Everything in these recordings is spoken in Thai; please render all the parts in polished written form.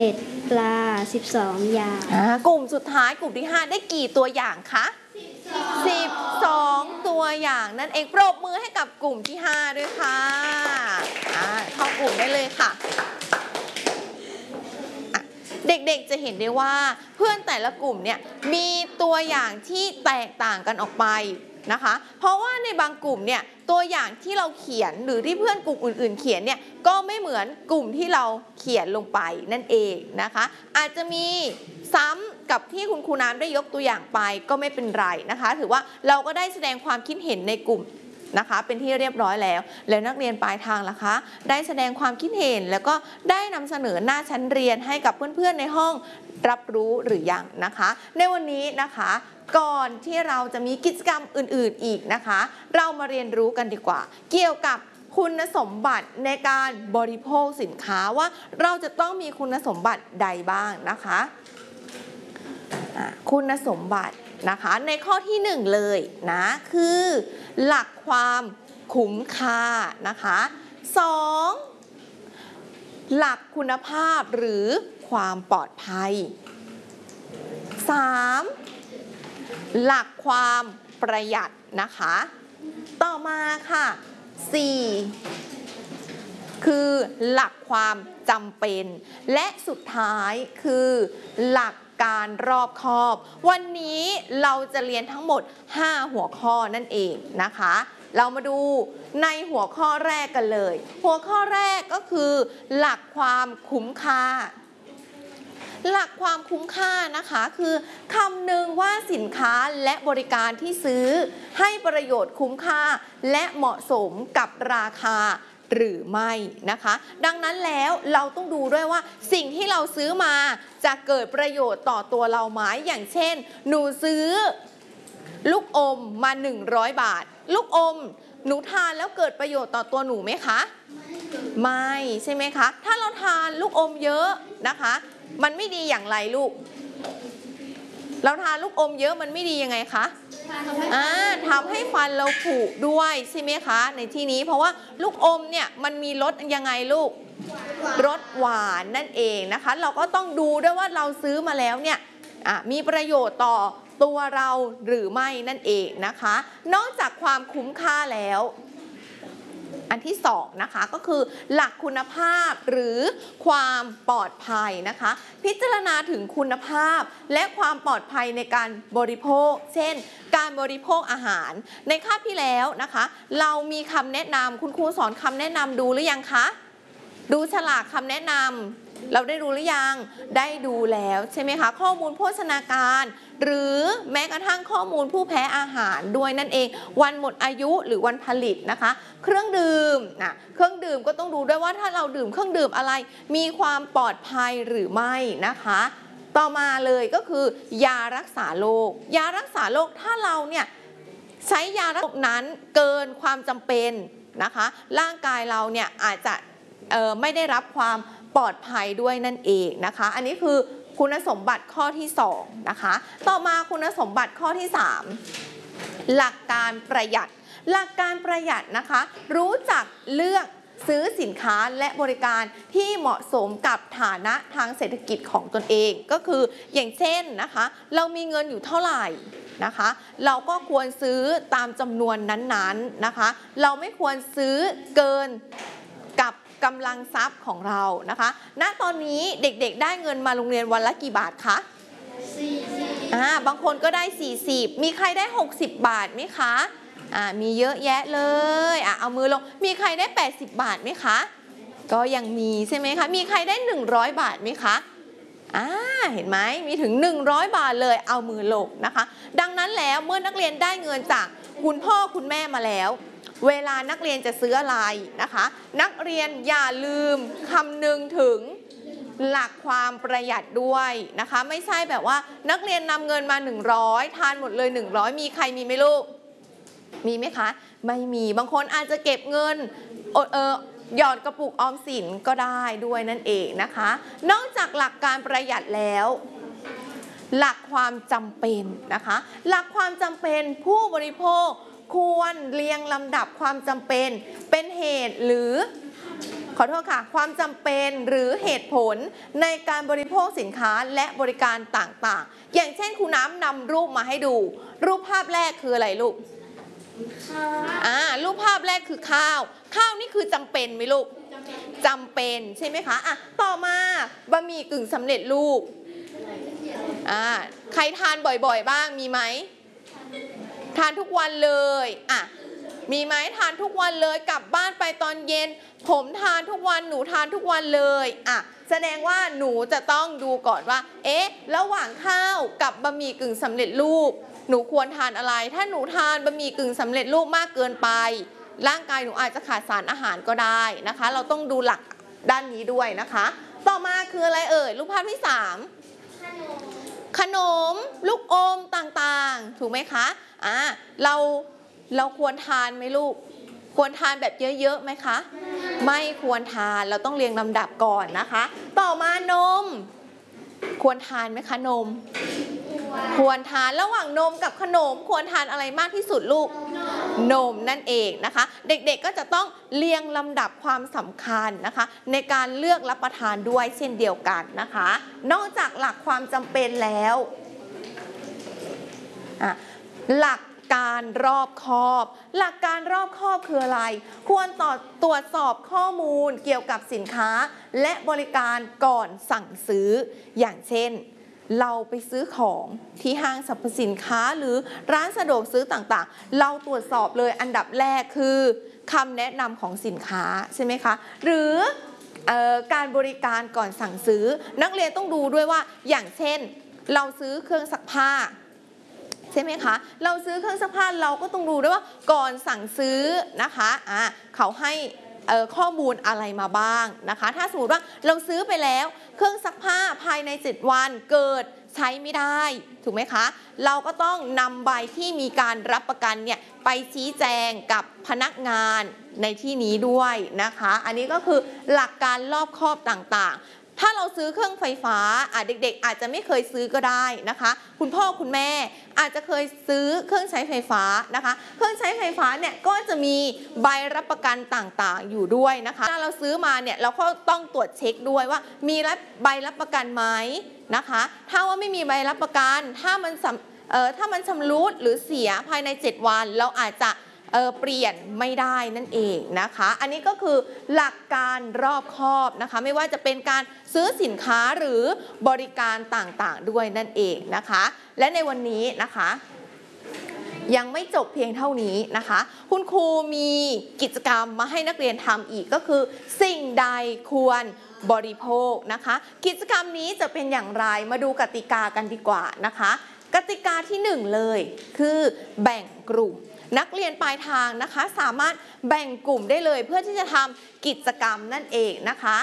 ปลา12อย่างกลุ่มสุดท้ายกลุ่มที่5ได้กี่ตัวอย่างคะ12ตัวอย่างนั่นเองปรบมือให้กับกลุ่มที่5ด้วยค่ะเข้ากลุ่มได้เลยค่ะเด็กๆจะเห็นได้ว่าเพื่อนแต่ละกลุ่มเนี่ยมีตัวอย่างที่แตกต่างกันออกไปนะคะเพราะว่าในบางกลุ่มเนี่ยตัวอย่างที่เราเขียนหรือที่เพื่อนกลุ่มอื่นๆเขียนเนี่ยก็ไม่เหมือนกลุ่มที่เราเขียนลงไปนั่นเองนะคะอาจจะมีซ้ำกับที่คุณครูน้ำได้ยกตัวอย่างไปก็ไม่เป็นไรนะคะถือว่าเราก็ได้แสดงความคิดเห็นในกลุ่มนะคะเป็นที่เรียบร้อยแล้วนักเรียนปลายทางล่ะคะได้แสดงความคิดเห็นแล้วก็ได้นำเสนอหน้าชั้นเรียนให้กับเพื่อนๆในห้องรับรู้หรือยังนะคะในวันนี้นะคะก่อนที่เราจะมีกิจกรรมอื่นๆอีกนะคะเรามาเรียนรู้กันดีกว่าเกี่ยวกับคุณสมบัติในการบริโภคสินค้าว่าเราจะต้องมีคุณสมบัติใดบ้างนะคะคุณสมบัตินะคะในข้อที่1เลยนะคือหลักความคุ้มค่านะคะ2หลักคุณภาพหรือความปลอดภัย3หลักความประหยัดนะคะต่อมาค่ะ4คือหลักความจำเป็นและสุดท้ายคือหลักการรอบคอบวันนี้เราจะเรียนทั้งหมด5หัวข้อนั่นเองนะคะเรามาดูในหัวข้อแรกกันเลยหัวข้อแรกก็คือหลักความคุ้มค่าหลักความคุ้มค่านะคะคือคำหนึ่งว่าสินค้าและบริการที่ซื้อให้ประโยชน์คุ้มค่าและเหมาะสมกับราคาหรือไม่นะคะดังนั้นแล้วเราต้องดูด้วยว่าสิ่งที่เราซื้อมาจะเกิดประโยชน์ต่อตัวเราไหมอย่างเช่นหนูซื้อลูกอมมา100 บาทลูกอมหนูทานแล้วเกิดประโยชน์ต่อตัวหนูไหมคะไม่ใช่ไหมคะถ้าเราทานลูกอมเยอะนะคะมันไม่ดีอย่างไรลูกเราทานลูกอมเยอะมันไม่ดียังไงคะทำให้ฟันเราผุด้วยใช่ไหมคะในที่นี้เพราะว่าลูกอมเนี่ยมันมีรสยังไงลูกรสหวานนั่นเองนะคะเราก็ต้องดูด้วยว่าเราซื้อมาแล้วเนี่ยมีประโยชน์ต่อตัวเราหรือไม่นั่นเองนะคะนอกจากความคุ้มค่าแล้วอันที่2นะคะก็คือหลักคุณภาพหรือความปลอดภัยนะคะพิจารณาถึงคุณภาพและความปลอดภัยในการบริโภคเช่นการบริโภคอาหารในคาบที่แล้วนะคะเรามีคำแนะนำคุณครูสอนคำแนะนำดูหรือยังคะดูฉลากคำแนะนำเราได้ดูหรือยังได้ดูแล้วใช่ไหมคะข้อมูลโภชนาการหรือแม้กระทั่งข้อมูลผู้แพ้อาหารด้วยนั่นเองวันหมดอายุหรือวันผลิตนะคะเครื่องดื่มเครื่องดื่มก็ต้องดูด้วยว่าถ้าเราดื่มเครื่องดื่มอะไรมีความปลอดภัยหรือไม่นะคะต่อมาเลยก็คือยารักษาโรคยารักษาโรคถ้าเราเนี่ยใช้ยารักษาโรคนั้นเกินความจำเป็นนะคะร่างกายเราเนี่ยอาจจะไม่ได้รับความปลอดภัยด้วยนั่นเองนะคะอันนี้คือคุณสมบัติข้อที่2นะคะต่อมาคุณสมบัติข้อที่3หลักการประหยัดหลักการประหยัดนะคะรู้จักเลือกซื้อสินค้าและบริการที่เหมาะสมกับฐานะทางเศรษฐกิจของตนเองก็คืออย่างเช่นนะคะเรามีเงินอยู่เท่าไหร่นะคะเราก็ควรซื้อตามจำนวนนั้นๆนะคะเราไม่ควรซื้อเกินกับกำลังทรัพย์ของเรานะคะณตอนนี้เด็กๆได้เงินมาโรงเรียนวันละกี่บาทคะ40บางคนก็ได้40มีใครได้60 บาทไหมคะมีเยอะแยะเลยเอามือลงมีใครได้80 บาทไหมคะก็ยังมีใช่ไหมคะมีใครได้100 บาทไหมคะเห็นไหมมีถึง100 บาทเลยเอามือลงนะคะดังนั้นแล้วเมื่อนักเรียนได้เงินจากคุณพ่อคุณแม่มาแล้วเวลานักเรียนจะซื้ออะไรนะคะนักเรียนอย่าลืมคำนึงถึงหลักความประหยัดด้วยนะคะไม่ใช่แบบว่านักเรียนนำเงินมา100ทานหมดเลย100มีใครมีไหมลูกมีไหมคะไม่มีบางคนอาจจะเก็บเงินหยอดกระปุกออมสินก็ได้ด้วยนั่นเองนะคะนอกจากหลักการประหยัดแล้วหลักความจำเป็นนะคะหลักความจำเป็นผู้บริโภคควรเรียงลำดับความจำเป็นเป็นเหตุหรือขอโทษค่ะความจำเป็นหรือเหตุผลในการบริโภคสินค้าและบริการต่างๆอย่างเช่นครูน้ำนำรูปมาให้ดูรูปภาพแรกคืออะไรลูกรูปภาพแรกคือข้าวนี่คือจำเป็นไหมลูกจำเป็นใช่ไหมคะต่อมาบะหมี่กึ่งสำเร็จรูปใครทานบ่อยๆบ้างมีไหมทานทุกวันเลยมีไหมทานทุกวันเลยกลับบ้านไปตอนเย็นผมทานทุกวันหนูทานทุกวันเลยแสดงว่าหนูจะต้องดูก่อนว่าระหว่างข้าวกับบะหมี่กึ่งสำเร็จรูปหนูควรทานอะไรถ้าหนูทานบะหมี่กึ่งสำเร็จรูปมากเกินไปร่างกายหนูอาจจะขาดสารอาหารก็ได้นะคะเราต้องดูหลักด้านนี้ด้วยนะคะต่อมาคืออะไรรูปภาพที่3ขนมลูกอมต่างๆถูกไหมคะเราควรทานไหมลูกควรทานแบบเยอะๆไหมคะไม่ควรทานเราต้องเรียงลำดับก่อนนะคะต่อมานมควรทานไหมคะนมควรทานระหว่างนมกับขนมควรทานอะไรมากที่สุดลูกนมนั่นเองนะคะเด็กๆก็จะต้องเรียงลำดับความสำคัญนะคะในการเลือกรับประทานด้วยเช่นเดียวกันนะคะนอกจากหลักความจำเป็นแล้วหลักการรอบคอบหลักการรอบคอบคืออะไรควรตรวจสอบข้อมูลเกี่ยวกับสินค้าและบริการก่อนสั่งซื้ออย่างเช่นเราไปซื้อของที่ห้างสรรพสินค้าหรือร้านสะดวกซื้อต่างๆเราตรวจสอบเลยอันดับแรกคือคำแนะนำของสินค้าใช่ไหมคะหรือการบริการก่อนสั่งซื้อนักเรียนต้องดูด้วยว่าอย่างเช่นเราซื้อเครื่องซักผ้าใช่ไหมคะเราซื้อเครื่องซักผ้าเราก็ต้องดูด้วยว่าก่อนสั่งซื้อนะคะเขาให้ข้อมูลอะไรมาบ้างนะคะถ้าสมมติว่าเราซื้อไปแล้วเครื่องซักผ้าภายใน7 วันเกิดใช้ไม่ได้ถูกไหมคะเราก็ต้องนำใบที่มีการรับประกันเนี่ยไปชี้แจงกับพนักงานในที่นี้ด้วยนะคะอันนี้ก็คือหลักการรอบคอบต่างๆถ้าเราซื้อเครื่องไฟฟ้าเด็กๆอาจจะไม่เคยซื้อก็ได้นะคะคุณพ่อคุณแม่อาจจะเคยซื้อเครื่องใช้ไฟฟ้านะคะเครื่องใช้ไฟฟ้าเนี่ยก็จะมีใบรับประกันต่างๆอยู่ด้วยนะคะถ้าเราซื้อมาเนี่ยเราก็ต้องตรวจเช็คด้วยว่ามีใบรับประกันไหมนะคะถ้าว่าไม่มีใบรับประกันถ้ามันชำรุดหรือเสียภายใน7 วันเราอาจจะเปลี่ยนไม่ได้นั่นเองนะคะอันนี้ก็คือหลักการรอบคอบนะคะไม่ว่าจะเป็นการซื้อสินค้าหรือบริการต่างๆด้วยนั่นเองนะคะและในวันนี้นะคะยังไม่จบเพียงเท่านี้นะคะคุณครูมีกิจกรรมมาให้นักเรียนทำอีกก็คือสิ่งใดควรบริโภคนะคะกิจกรรมนี้จะเป็นอย่างไรมาดูกติกากันดีกว่านะคะกติกาที่1เลยคือแบ่งกลุ่มนักเรียนปลายทางนะคะสามารถแบ่งกลุ่มได้เลยเพื่อที่จะทำกิจกรรมนั่นเองนะคะ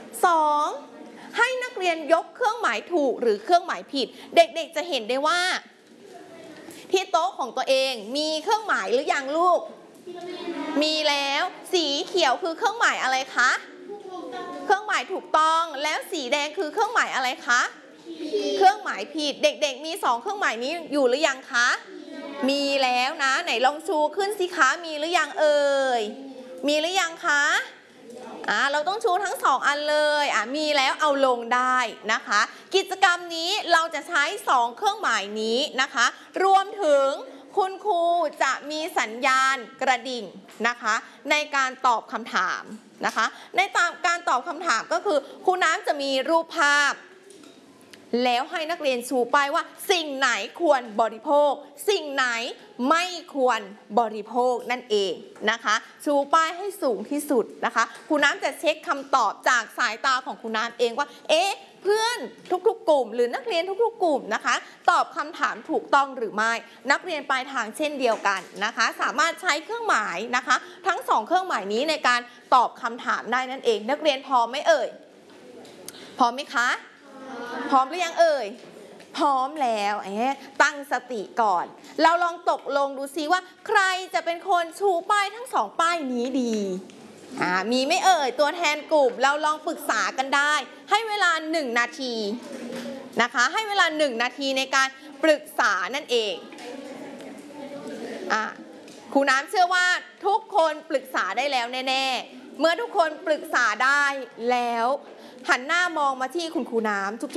2ให้นักเรียนยกเครื่องหมายถูกหรือเครื่องหมายผิดเด็กๆจะเห็นได้ว่าที่โต๊ะของตัวเองมีเครื่องหมายหรือยังลูกมีแล้วสีเขียวคือเครื่องหมายอะไรคะเครื่องหมายถูกต้องแล้วสีแดงคือเครื่องหมายอะไรคะเครื่องหมายผิดเด็กๆมี2เครื่องหมายนี้อยู่หรือยังคะมีแล้วนะไหนลองชูขึ้นสิคะมีหรือยังเอ่ยมีหรือยังคะเราต้องชูทั้ง2อันเลยมีแล้วเอาลงได้นะคะกิจกรรมนี้เราจะใช้2เครื่องหมายนี้นะคะรวมถึงคุณครูจะมีสัญญาณกระดิ่งนะคะในการตอบคำถามนะคะในการตอบคำถามก็คือครูน้ำจะมีรูปภาพแล้วให้นักเรียนชูป้ายว่าสิ่งไหนควรบริโภคสิ่งไหนไม่ควรบริโภคนั่นเองนะคะชูป้ายให้สูงที่สุดนะคะครูน้ำจะเช็คคำตอบจากสายตาของครูน้ำเองว่าเพื่อนทุกๆกลุ่มหรือนักเรียนทุกๆกลุ่มนะคะตอบคำถามถูกต้องหรือไม่นักเรียนปลายทางเช่นเดียวกันนะคะสามารถใช้เครื่องหมายนะคะทั้ง2เครื่องหมายนี้ในการตอบคำถามได้นั่นเองนักเรียนพร้อมไหมเอ่ยพร้อมไหมคะพร้อมหรือยังเอ่ยพร้อมแล้วตั้งสติก่อนเราลองตกลงดูซิว่าใครจะเป็นคนชูป้ายทั้ง2ป้ายนี้ดีมีไม่เอ่ยตัวแทนกลุ่มเราลองปรึกษากันได้ให้เวลา1 นาทีนะคะให้เวลา1 นาทีในการปรึกษานั่นเองครูน้ำเชื่อว่าทุกคนปรึกษาได้แล้วแน่ๆเมื่อทุกคนปรึกษาได้แล้วหันหน้ามองมาที่คุณครูน้ำทุก